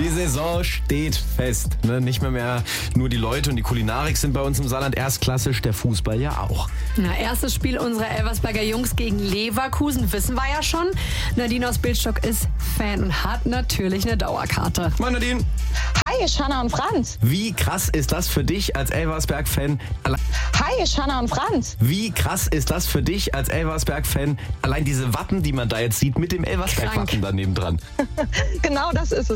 Die Saison steht fest. Ne? Nicht mehr nur die Leute und die Kulinarik sind bei uns im Saarland erstklassig, der Fußball ja auch. Na, erstes Spiel unserer Elversberger Jungs gegen Leverkusen, wissen wir ja schon. Nadine aus Bildstock ist Fan und hat natürlich eine Dauerkarte. Moin Nadine. Hi, Shanna und Franz. Wie krass ist das für dich als Elversberg-Fan? Hi, Shanna und Franz. Wie krass ist das für dich als Elversberg-Fan? Allein diese Wappen, die man da jetzt sieht, mit dem Elversberg-Wappen daneben dran. Genau das ist es.